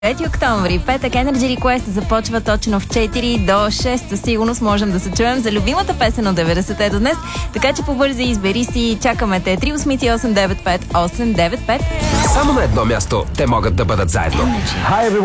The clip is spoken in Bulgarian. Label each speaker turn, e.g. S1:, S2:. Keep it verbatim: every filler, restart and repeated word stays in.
S1: трети октомври, петък, Energy Request започва точно в четири до шест. Със сигурност можем да се чуем за любимата песен от деветдесетте до днес. Така че побързи, избери си, чакаме те. три осем осем девет пет осем девет пет.
S2: Само на едно място те могат да бъдат заедно.